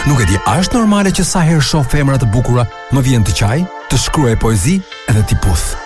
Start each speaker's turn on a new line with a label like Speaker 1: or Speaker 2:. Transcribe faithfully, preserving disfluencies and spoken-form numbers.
Speaker 1: Nuk e di, a është normale që sa herë shoh femra të bukura më vjen të qaj, të shkruaj poezi edhe t'i puth.